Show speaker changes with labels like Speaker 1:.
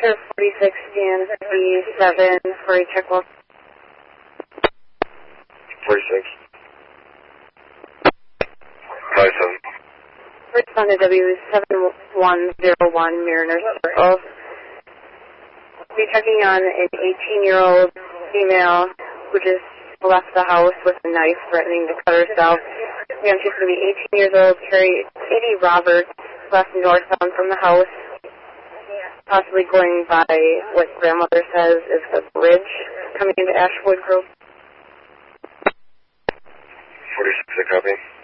Speaker 1: Center 46 and 37 for a check walk.
Speaker 2: 46. 57.
Speaker 1: Respond to W7101 Mariner Circle. Be checking on an 18-year-old female who just left the house with a knife threatening to cut herself. Again, she's going to be 18 years old, Katie Roberts, left northbound from the house, possibly going by what grandmother says is the bridge coming into Ashwood Grove.
Speaker 2: 46, a copy.